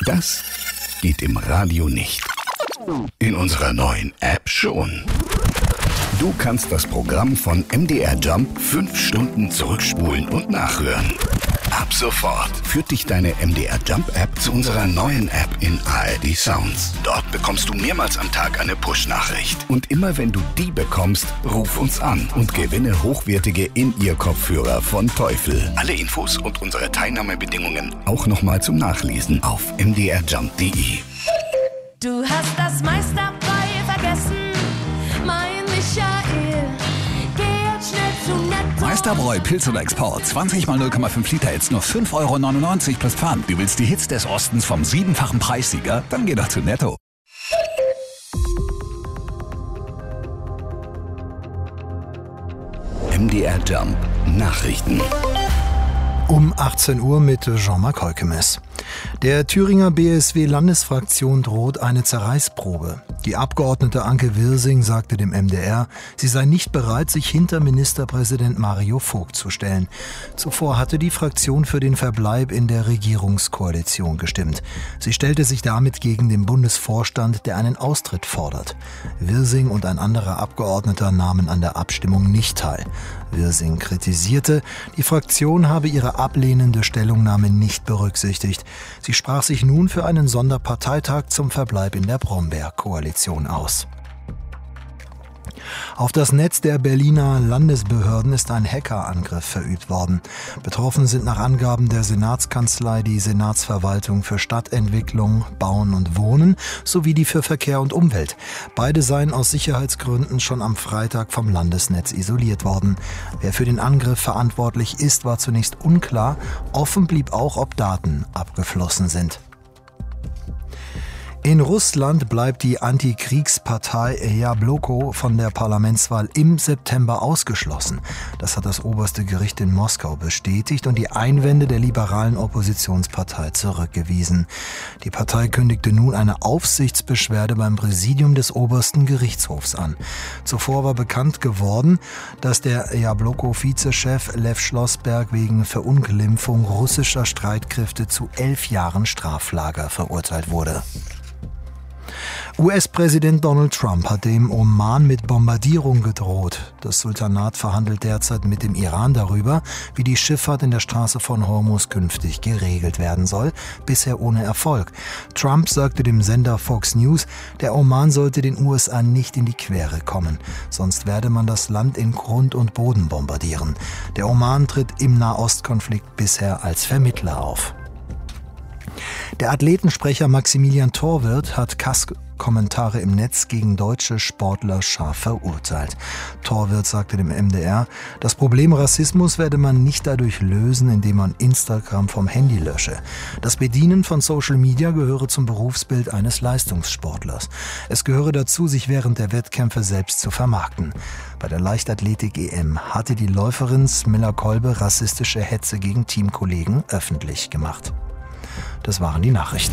das geht im Radio nicht. In unserer neuen App schon. Du kannst das Programm von MDR Jump 5 Stunden zurückspulen und nachhören. Ab sofort führt dich deine MDR Jump App zu unserer neuen App in ARD Sounds. Dort bekommst du mehrmals am Tag eine Push-Nachricht. Und immer wenn du die bekommst, ruf uns an und gewinne hochwertige In-Ear-Kopfhörer von Teufel. Alle Infos und unsere Teilnahmebedingungen auch nochmal zum Nachlesen auf mdrjump.de. Du hast das meiste dabei vergessen, mein Michael. Geh jetzt schnell zu Netto. Meisterbräu Pilz oder Export. 20 mal 0,5 Liter, jetzt nur 5,99 € plus Pfand. Du willst die Hits des Ostens vom 7-fachen Preissieger? Dann geh doch zu Netto. MDR Jump Nachrichten. Um 18 Uhr mit Jean-Marc Heukemes. Der Thüringer BSW-Landesfraktion droht eine Zerreißprobe. Die Abgeordnete Anke Wirsing sagte dem MDR, sie sei nicht bereit, sich hinter Ministerpräsident Mario Vogt zu stellen. Zuvor hatte die Fraktion für den Verbleib in der Regierungskoalition gestimmt. Sie stellte sich damit gegen den Bundesvorstand, der einen Austritt fordert. Wirsing und ein anderer Abgeordneter nahmen an der Abstimmung nicht teil. Wirsing kritisierte, die Fraktion habe ihre ablehnende Stellungnahme nicht berücksichtigt. Sie sprach sich nun für einen Sonderparteitag zum Verbleib in der Brombeer-Koalition aus. Auf das Netz der Berliner Landesbehörden ist ein Hackerangriff verübt worden. Betroffen sind nach Angaben der Senatskanzlei die Senatsverwaltung für Stadtentwicklung, Bauen und Wohnen sowie die für Verkehr und Umwelt. Beide seien aus Sicherheitsgründen schon am Freitag vom Landesnetz isoliert worden. Wer für den Angriff verantwortlich ist, war zunächst unklar. Offen blieb auch, ob Daten abgeflossen sind. In Russland bleibt die Antikriegspartei Jabloko von der Parlamentswahl im September ausgeschlossen. Das hat das oberste Gericht in Moskau bestätigt und die Einwände der liberalen Oppositionspartei zurückgewiesen. Die Partei kündigte nun eine Aufsichtsbeschwerde beim Präsidium des obersten Gerichtshofs an. Zuvor war bekannt geworden, dass der Jabloko-Vizechef Lew Schlossberg wegen Verunglimpfung russischer Streitkräfte zu 11 Jahren Straflager verurteilt wurde. US-Präsident Donald Trump hat dem Oman mit Bombardierung gedroht. Das Sultanat verhandelt derzeit mit dem Iran darüber, wie die Schifffahrt in der Straße von Hormuz künftig geregelt werden soll, bisher ohne Erfolg. Trump sagte dem Sender Fox News, der Oman sollte den USA nicht in die Quere kommen, sonst werde man das Land in Grund und Boden bombardieren. Der Oman tritt im Nahostkonflikt bisher als Vermittler auf. Der Athletensprecher Maximilian Thorwirth hat Kommentare im Netz gegen deutsche Sportler scharf verurteilt. Thorwirth sagte dem MDR, das Problem Rassismus werde man nicht dadurch lösen, indem man Instagram vom Handy lösche. Das Bedienen von Social Media gehöre zum Berufsbild eines Leistungssportlers. Es gehöre dazu, sich während der Wettkämpfe selbst zu vermarkten. Bei der Leichtathletik-EM hatte die Läuferin Smilla Kolbe rassistische Hetze gegen Teamkollegen öffentlich gemacht. Das waren die Nachrichten.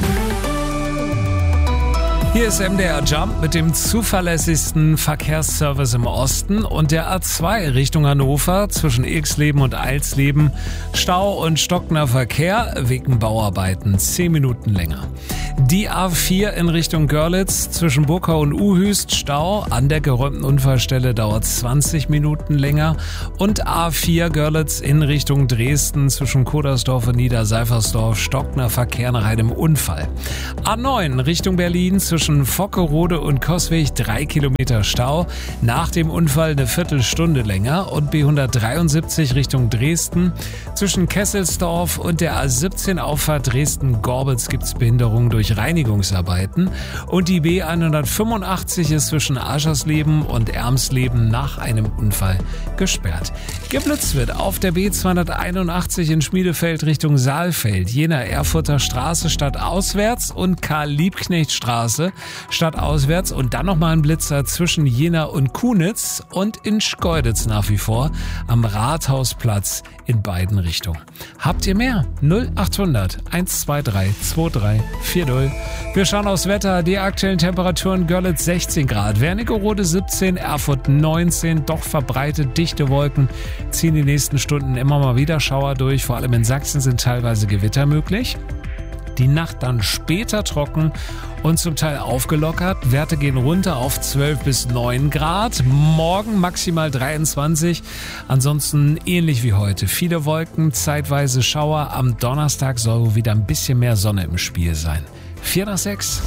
Hier ist MDR Jump mit dem zuverlässigsten Verkehrsservice im Osten und der A2 Richtung Hannover zwischen Ilksleben und Eilsleben. Stau und stockender Verkehr wegen Bauarbeiten 10 Minuten länger. Die A4 in Richtung Görlitz zwischen Burkau und Uhüst, Stau. An der geräumten Unfallstelle dauert 20 Minuten länger. Und A4 Görlitz in Richtung Dresden zwischen Kodersdorf und Niederseifersdorf, stockender Verkehr nach einem Unfall. A9 Richtung Berlin zwischen Vockerode und Coswig 3 Kilometer Stau. Nach dem Unfall eine Viertelstunde länger. Und B173 Richtung Dresden zwischen Kesselsdorf und der A17 Auffahrt Dresden-Gorbitz gibt es Behinderungen durch Reinigungsarbeiten. Und die B185 ist zwischen Aschersleben und Ermsleben nach einem Unfall gesperrt. Geblitzt wird auf der B281 in Schmiedefeld Richtung Saalfeld, Jena Erfurter Straße stadtauswärts und Karl-Liebknecht-Straße stadtauswärts und dann nochmal ein Blitzer zwischen Jena und Kunitz und in Schkeuditz nach wie vor am Rathausplatz in beiden Richtungen. Habt ihr mehr? 0800 123 2340. Wir schauen aufs Wetter. Die aktuellen Temperaturen: Görlitz 16 Grad, Wernigerode 17, Erfurt 19. Doch verbreitet dichte Wolken ziehen die nächsten Stunden immer mal wieder Schauer durch. Vor allem in Sachsen sind teilweise Gewitter möglich. Die Nacht dann später trocken und zum Teil aufgelockert. Werte gehen runter auf 12 bis 9 Grad. Morgen maximal 23. Ansonsten ähnlich wie heute. Viele Wolken, zeitweise Schauer. Am Donnerstag soll wieder ein bisschen mehr Sonne im Spiel sein. 4:06.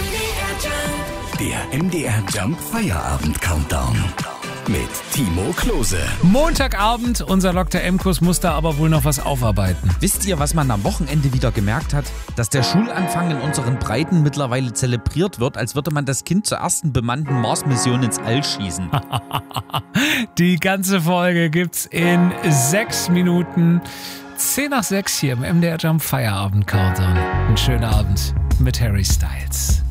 Der MDR Jump Feierabend Countdown mit Timo Klose. Montagabend, unser Dr. M-Kurs muss da aber wohl noch was aufarbeiten. Wisst ihr, was man am Wochenende wieder gemerkt hat? Dass der Schulanfang in unseren Breiten mittlerweile zelebriert wird, als würde man das Kind zur ersten bemannten Mars-Mission ins All schießen. Die ganze Folge gibt's in 6 Minuten. 5:10 hier im MDR Jump Feierabend Countdown. Einen schönen Abend mit Harry Styles.